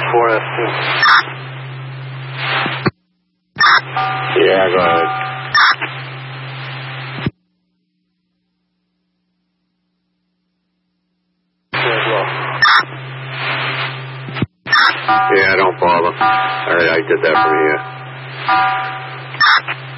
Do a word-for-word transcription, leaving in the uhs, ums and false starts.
four F two. Yeah, go ahead. Yeah, don't bother. All right, I did that for you.